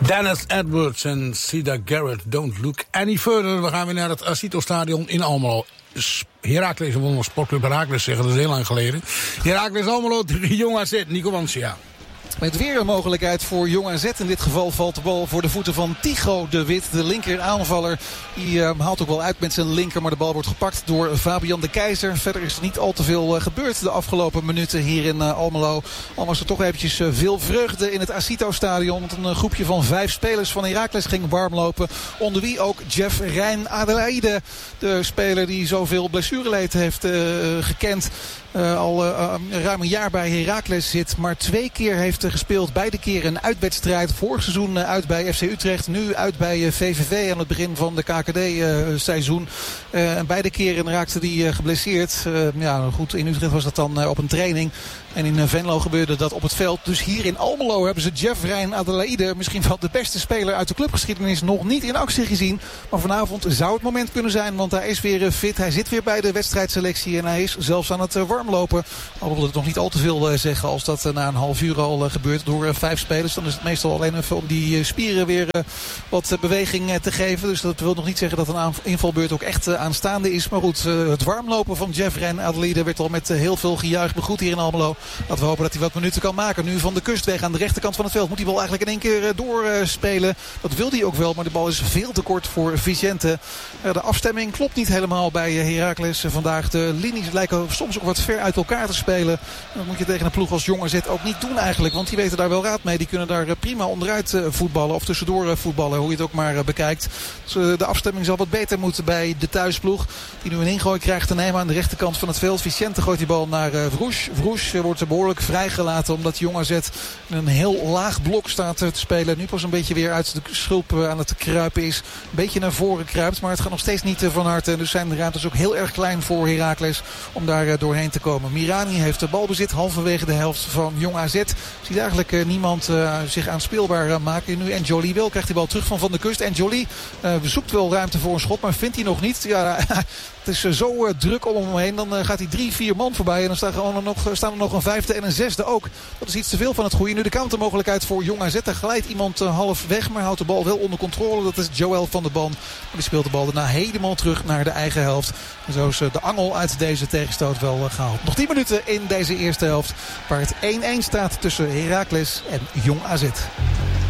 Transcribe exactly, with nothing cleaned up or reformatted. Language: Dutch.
Dennis Edwards en Cedar Garrett, Don't Look Any Further. We gaan weer naar het Acito-stadion in Almelo. Heracles, we willen nog Sportclub Heracles zeggen, dat is heel lang geleden. Heracles Almelo tegen Jong A Z, Nico Wancia. Met weer een mogelijkheid voor Jong A Z. In dit geval valt de bal voor de voeten van Tycho de Wit. De linker aanvaller. Die uh, haalt ook wel uit met zijn linker. Maar de bal wordt gepakt door Fabian de Keizer. Verder is er niet al te veel uh, gebeurd de afgelopen minuten hier in uh, Almelo. Al was er toch eventjes uh, veel vreugde in het Acito-stadion. Want een uh, groepje van vijf spelers van Heracles ging warm lopen. Onder wie ook Jeff Rijn Adelaide. De speler die zoveel blessureleed heeft uh, gekend. Uh, al uh, ruim een jaar bij Heracles zit. Maar twee keer heeft uh, gespeeld. Beide keer een uitwedstrijd. Vorig seizoen uh, uit bij F C Utrecht. Nu uit bij uh, V V V aan het begin van de K K D-seizoen. Uh, uh, en beide keren raakte hij uh, geblesseerd. Uh, ja, goed, in Utrecht was dat dan uh, op een training. En in uh, Venlo gebeurde dat op het veld. Dus hier in Almelo hebben ze Jeff Rijn Adelaide, misschien wel de beste speler uit de clubgeschiedenis, nog niet in actie gezien. Maar vanavond zou het moment kunnen zijn. Want hij is weer uh, fit. Hij zit weer bij de wedstrijdselectie. En hij is zelfs aan het uh, warm lopen. Al wil ik nog niet al te veel uh, zeggen als dat uh, na een half uur al uh, gebeurt door uh, vijf spelers. Dan is het meestal alleen even om die uh, spieren weer uh, wat uh, beweging uh, te geven. Dus dat wil nog niet zeggen dat een invalbeurt ook echt uh, aanstaande is. Maar goed, uh, het warmlopen van Jeff Rijn Adelaide werd al met uh, heel veel gejuich begroet hier in Almelo. Laten we hopen dat hij wat minuten kan maken. Nu van de Kustweg aan de rechterkant van het veld. Moet die bal eigenlijk in één keer uh, doorspelen. Uh, dat wil hij ook wel, maar de bal is veel te kort voor Vicente. Uh, de afstemming klopt niet helemaal bij uh, Heracles uh, vandaag. De linies lijken soms ook wat ver uit elkaar te spelen. Dat moet je tegen een ploeg als Jong A Z ook niet doen eigenlijk. Want die weten daar wel raad mee. Die kunnen daar prima onderuit voetballen. Of tussendoor voetballen. Hoe je het ook maar bekijkt. Dus de afstemming zal wat beter moeten bij de thuisploeg. Die nu een ingooi krijgt te nemen aan de rechterkant van het veld. Vicente gooit die bal naar Vroes. Vroes wordt behoorlijk vrijgelaten. Omdat Jong A Z in een heel laag blok staat te spelen. Nu pas een beetje weer uit de schulp aan het kruipen is. Een beetje naar voren kruipt. Maar het gaat nog steeds niet van harte. Dus zijn de ruimtes ook heel erg klein voor Heracles. Om daar doorheen te komen. Mirani heeft de balbezit halverwege de helft van Jong A Z. Ziet eigenlijk uh, niemand uh, zich aanspeelbaar uh, maken. Nu en Jolie wel krijgt die bal terug van Van der Kust. En Jolie uh, zoekt wel ruimte voor een schot, maar vindt hij nog niet. Ja, het is uh, zo uh, druk om hem heen. Dan uh, gaat hij drie, vier man voorbij. En dan staan, gewoon er nog, staan er nog een vijfde en een zesde ook. Dat is iets te veel van het goede. Nu de countermogelijkheid voor Jong A Z. Daar glijdt iemand uh, half weg, maar houdt de bal wel onder controle. Dat is Joël van der Ban. Maar die speelt de bal daarna helemaal terug naar de eigen helft. En zo is uh, de angel uit deze tegenstoot wel uh, gehaald. Nog tien minuten in deze eerste helft. Waar het één-één staat tussen Heracles en Jong A Z.